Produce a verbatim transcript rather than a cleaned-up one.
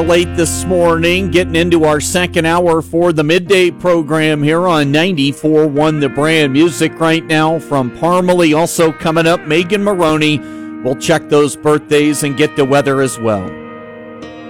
Late this morning, getting into our second hour for the midday program here on ninety-four point one The Brand. Music right now from Parmalee. Also coming up, Megan Maroney. We'll check those birthdays and get to weather as well.